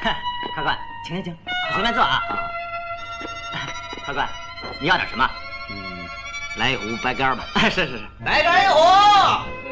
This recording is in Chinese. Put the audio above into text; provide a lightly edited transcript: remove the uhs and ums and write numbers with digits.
客官，请请，随便坐啊。客官，你要点什么？ 来一壶白干吧。 是是是， 白干一壶。